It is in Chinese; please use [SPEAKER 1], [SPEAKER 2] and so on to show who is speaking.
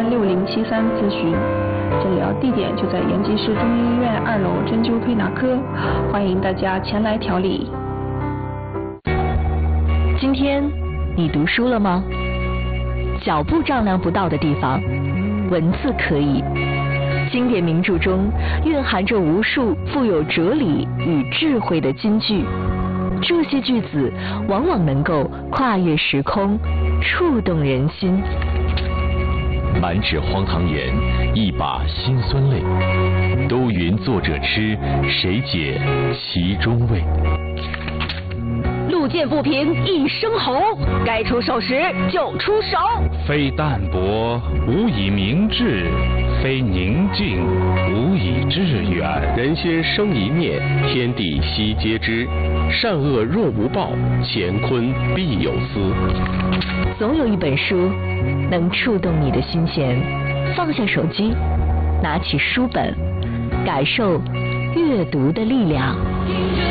[SPEAKER 1] 306073咨询。诊疗地点就在延吉市中医院2楼针灸推拿科，欢迎大家前来调理。
[SPEAKER 2] 今天你读书了吗？脚步丈量不到的地方，文字可以。经典名著中蕴含着无数富有哲理与智慧的金句，这些句子往往能够跨越时空，触动人心。
[SPEAKER 3] 满纸荒唐言，一把辛酸泪，都云作者痴，谁解其中味？
[SPEAKER 2] 路见不平一声吼，该出手时就出手。
[SPEAKER 4] 非淡泊无以明志，非宁静无以致远。
[SPEAKER 5] 人心生一念，天地悉皆知。善恶若无报，乾坤必有私。
[SPEAKER 2] 总有一本书能触动你的心弦，放下手机，拿起书本，感受阅读的力量。